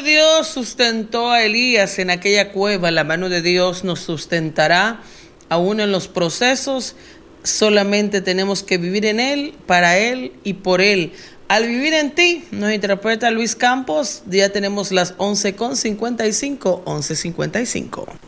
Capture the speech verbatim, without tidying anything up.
Dios sustentó a Elías en aquella cueva, la mano de Dios nos sustentará aún en los procesos. Solamente tenemos que vivir en Él, para Él y por Él. Al vivir en ti, nos interpreta Luis Campos. Ya tenemos las once con cincuenta y cinco, once cincuenta y cinco.